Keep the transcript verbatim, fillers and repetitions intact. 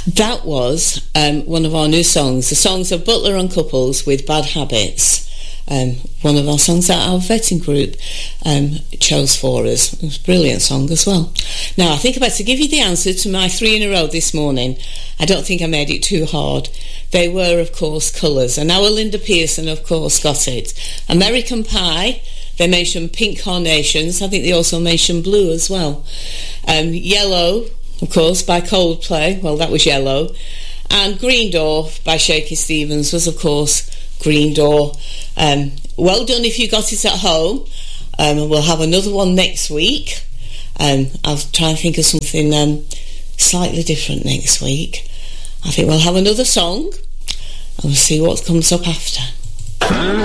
That was um, one of our new songs, the songs of Butler and Couples with Bad Habits. Um, one of our songs that our vetting group um, chose for us. It was a brilliant song as well. Now, I think I'm about to give you the answer to my three in a row this morning. I don't think I made it too hard. They were, of course, Colours. And our Linda Pearson, of course, got it. American Pie, they mentioned Pink Carnations. I think they also mentioned Blue as well. Um, Yellow, of course, by Coldplay. Well, that was Yellow. And Green Door by Shaky Stevens was, of course, Green Door. Um, well done if you got it at home. Um, we'll have another one next week. Um, I'll try and think of something um, slightly different next week. I think we'll have another song and we'll see what comes up after.